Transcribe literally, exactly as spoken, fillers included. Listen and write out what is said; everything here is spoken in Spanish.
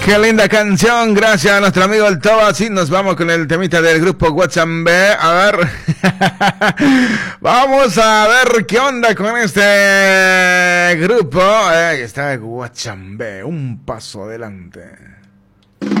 Qué linda canción, gracias a nuestro amigo el Tobas. Y nos vamos con el temita del grupo Guachambe. A ver, vamos a ver qué onda con este grupo. Ahí está Guachambe, un paso adelante.